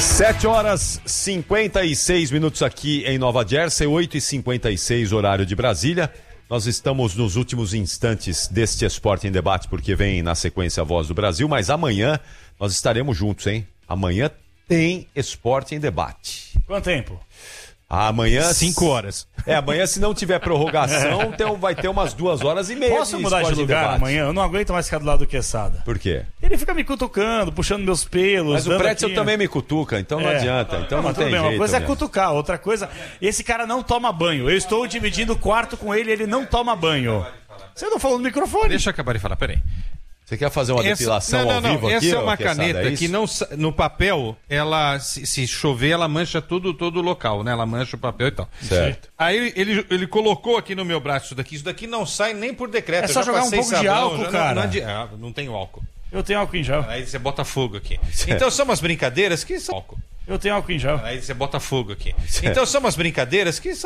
7h56 aqui em Nova Jersey, 8h56 horário de Brasília. Nós estamos nos últimos instantes deste Esporte em Debate, porque vem na sequência a Voz do Brasil, mas amanhã nós estaremos juntos, hein? Amanhã tem Esporte em Debate. Quanto tempo? Amanhã... 5 horas. Amanhã, se não tiver prorrogação, vai ter umas 2h30. Posso mudar de lugar amanhã? Eu não aguento mais ficar do lado do Quesada. Por quê? Ele fica me cutucando, puxando meus pelos. Mas o Pretzel também me cutuca, então não adianta. Então não tem jeito. Uma coisa é cutucar, outra coisa... Esse cara não toma banho. Eu estou dividindo o quarto com ele, ele não toma banho. Você não falou no microfone. Deixa eu acabar de falar, peraí. Você quer fazer uma depilação ao vivo aqui? Essa é uma caneta que não, no papel, ela se chover, ela mancha todo o local, né? Ela mancha o papel e tal. Certo. Aí ele colocou aqui no meu braço isso daqui não sai nem por decreto. É só jogar um pouco de álcool, cara. Não tenho álcool. Eu tenho álcool em gel. Aí você bota fogo aqui. Então são umas brincadeiras que são álcool. Eu tenho álcool em gel. Aí você bota fogo aqui. Então são umas brincadeiras que são